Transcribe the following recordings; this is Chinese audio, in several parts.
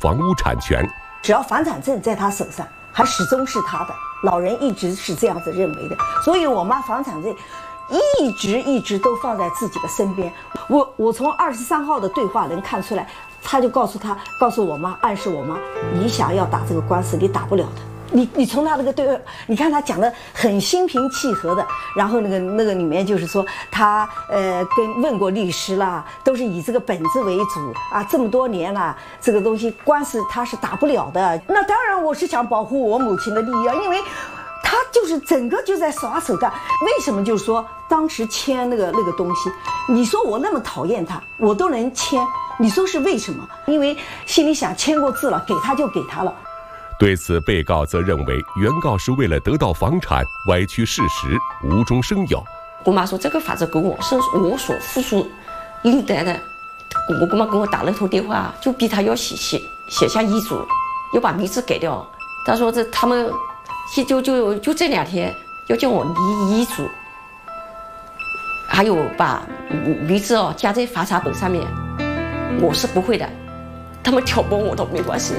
房屋产权。 只要房产证在他手上，还始终是他的。老人一直是这样子认为的，所以我妈房产证一直都放在自己的身边。我从23号的对话能看出来，他就告诉我妈，暗示我妈，你想要打这个官司，你打不了的。你从他那个对话，你看他讲的很心平气和的，然后那个里面就是说他问过律师啦，都是以这个本子为主啊，这么多年了，这个东西官司他是打不了的。那当然我是想保护我母亲的利益啊，因为他就是整个就在耍手段。为什么就是说当时签那个东西，你说我那么讨厌他，我都能签，你说是为什么？因为心里想签过字了，给他就给他了。 对此，被告则认为原告是为了得到房产，歪曲事实，无中生有。 姑妈说这个房子跟我是我所付出应得的。我姑妈给我打了通电话，就逼他要写下遗嘱，要把名字改掉。他说他们就这2天要叫我离遗嘱，还有把名字加在房产本上面。我是不会的，他们挑拨我都没关系。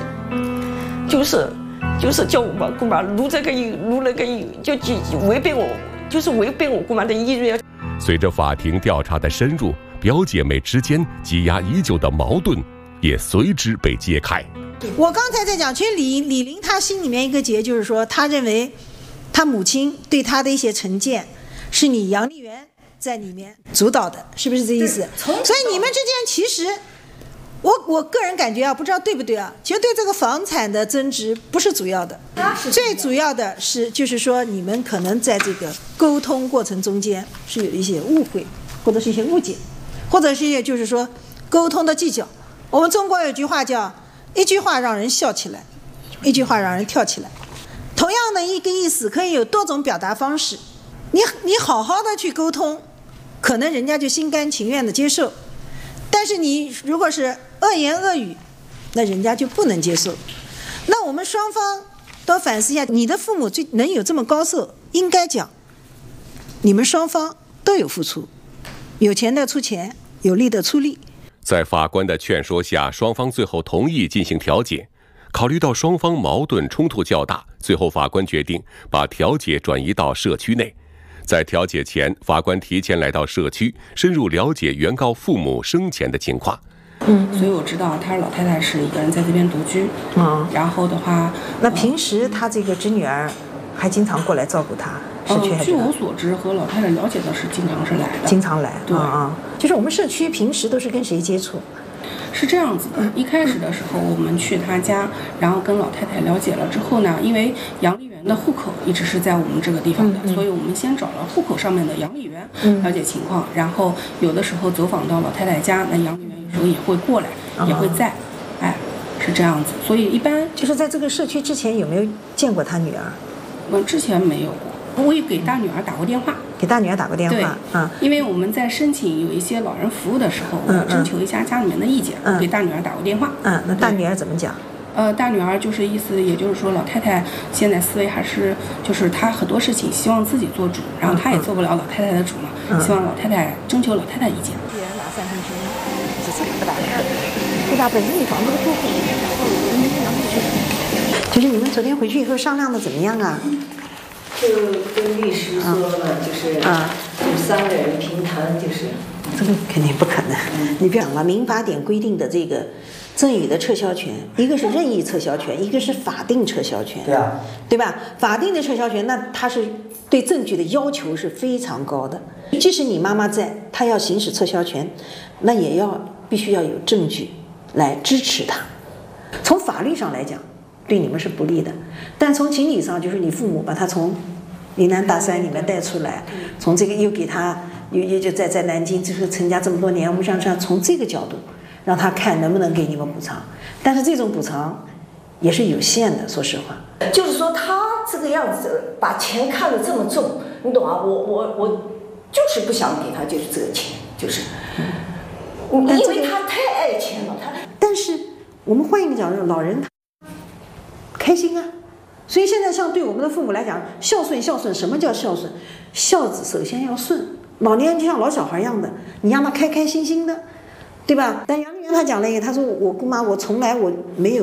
就是叫我姑妈录这个音，录那个音，就违背我姑妈的意愿。 随着法庭调查的深入，表姐妹之间积压已久的矛盾也随之被揭开。 我刚才在讲，其实李玲她心里面一个结，就是说她认为她母亲对她的一些成见是你杨丽媛在里面主导的，是不是这意思？所以你们之间其实我个人感觉啊，不知道对不对啊，其实对这个房产的争执不是主要的，最主要的是就是说你们可能在这个沟通过程中间是有一些误会，或者是一些误解，或者是就是说沟通的技巧。我们中国有句话叫一句话让人笑起来，一句话让人跳起来。同样的一个意思可以有多种表达方式，你好好的去沟通，可能人家就心甘情愿的接受，但是你如果是恶言恶语，那人家就不能接受。那我们双方都反思一下，你的父母能有这么高寿，应该讲你们双方都有付出，有钱的出钱，有力的出力。 在法官的劝说下，双方最后同意进行调解。考虑到双方矛盾冲突较大，最后法官决定把调解转移到社区内。在调解前，法官提前来到社区，深入了解原告父母生前的情况。 所以我知道他老太太是一个人在这边独居。然后的话， 那平时他这个侄女儿还经常过来照顾他， 据我所知和老太太了解的是经常是来的， 经常来。 对就是我们社区平时都是跟谁接触？ 是这样子的，一开始的时候我们去他家，然后跟老太太了解了之后呢，因为杨丽媛的户口一直是在我们这个地方的，所以我们先找了户口上面的杨丽媛了解情况，然后有的时候走访到老太太家，那杨丽媛有时候也会过来，也会在，是这样子。所以一般就是在这个社区之前有没有见过他女儿？ 我之前没有过，我也给大女儿打过电话。 给大女儿打过电话， 因为我们在申请有一些老人服务的时候，征求一下家里面的意见，给大女儿打过电话。 那大女儿怎么讲？ 大女儿就是意思，也就是说老太太现在思维还是就是她很多事情希望自己做主，然后她也做不了老太太的主嘛，希望老太太征求老太太意见。 拿3分钱，只是不打对吧？本身你房子的户口， 就是你们昨天回去以后商量的怎么样啊？ 就跟律师说了，就是3个人平摊，就是这个肯定不可能。你别讲了，民法典规定的这个赠与的撤销权，一个是任意撤销权，一个是法定撤销权。 对啊， 对吧？法定的撤销权，那它是对证据的要求是非常高的。即使你妈妈在，她要行使撤销权，那也必须要有证据来支持她。从法律上来讲，对你们是不利的，但从情理上，就是你父母把她从云南大山里面带出来，从这个又给他又就在南京就是成家这么多年，我们想从这个角度让他看能不能给你们补偿，但是这种补偿也是有限的，说实话。 就是说他这个样子把钱看得这么重，你懂啊？我就是不想给他就是这个钱，就是因为他太爱钱了。 但是我们换一个角度，老人他开心啊。所以现在像对我们的父母来讲，孝顺，什么叫孝顺？孝子首先要顺，老年人就像老小孩一样的，你让他开开心心的，对吧？但杨丽媛她讲了一个，她说我姑妈我从来没有